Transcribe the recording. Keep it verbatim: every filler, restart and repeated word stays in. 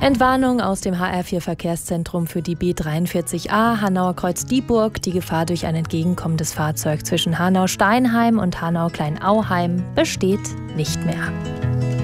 Entwarnung aus dem H R vier Verkehrszentrum für die B dreiundvierzig A Hanauer Kreuz-Dieburg. Die Gefahr durch ein entgegenkommendes Fahrzeug zwischen Hanau-Steinheim und Hanau-Kleinauheim besteht nicht mehr.